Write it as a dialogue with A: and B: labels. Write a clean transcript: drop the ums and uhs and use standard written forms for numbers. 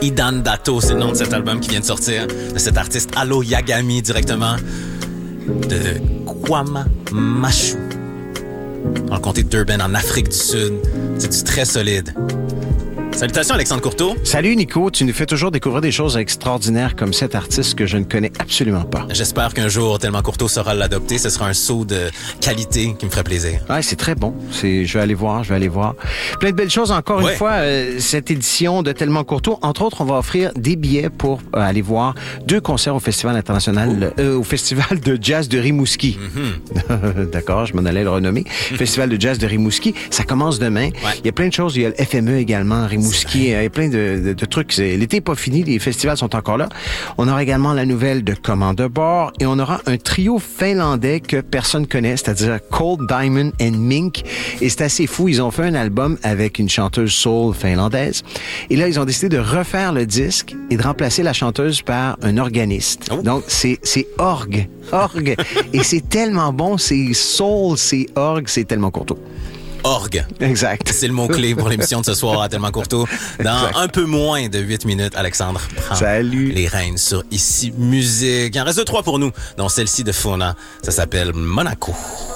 A: Idan Dato, c'est le nom de cet album qui vient de sortir, de cet artiste Allo Yagami directement de Kwamamashu, dans le comté de Durban, en Afrique du Sud. C'est du très solide. Salutations Alexandre Courteau.
B: Salut Nico, tu nous fais toujours découvrir des choses extraordinaires comme cet artiste que je ne connais absolument pas.
A: J'espère qu'un jour, Tellement Courteau saura l'adopter. Ce sera un saut de qualité qui me ferait plaisir.
B: Ouais, c'est très bon. Je vais aller voir. Plein de belles choses encore une fois, cette édition de Tellement Courteau. Entre autres, on va offrir des billets pour aller voir 2 concerts au Festival international, au Festival de jazz de Rimouski. Mm-hmm. D'accord, je m'en allais le renommer. Festival de jazz de Rimouski. Ça commence demain. Ouais. Il y a plein de choses. Il y a le FME également, Rimouski. Il y a plein de trucs. L'été n'est pas fini, les festivals sont encore là. On aura également la nouvelle de Command de bord et on aura un trio finlandais que personne connaît, c'est-à-dire Cold Diamond and Mink. Et c'est assez fou, ils ont fait un album avec une chanteuse soul finlandaise. Et là, ils ont décidé de refaire le disque et de remplacer la chanteuse par un organiste. Oh. Donc, c'est orgue. Et c'est tellement bon, c'est soul, c'est orgue, c'est Tellement Courteau.
A: Orgue.
B: Exact.
A: C'est le mot-clé pour l'émission de ce soir à Tellement Courteau. Dans un peu moins de 8 minutes, Alexandre prend les rênes sur Ici Musique. Il en reste 3 pour nous, dont celle-ci de Fauna. Ça s'appelle Monaco.